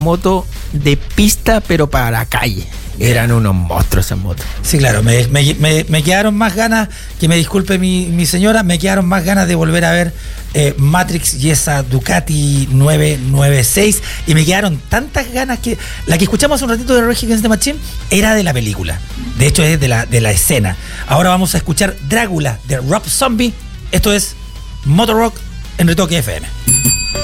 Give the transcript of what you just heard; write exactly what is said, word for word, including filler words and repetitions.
moto de pista, pero para la calle. Eran unos monstruos esas motos. Sí, claro, me, me, me, me quedaron más ganas, que me disculpe mi, mi señora, me quedaron más ganas de volver a ver eh, Matrix y esa Ducati nueve noventa y seis, y me quedaron tantas ganas que la que escuchamos hace un ratito de Rage Against the Machine era de la película, de hecho es de la, de la escena. Ahora vamos a escuchar Drácula de Rob Zombie. Esto es Motor Rock en Retoque F M.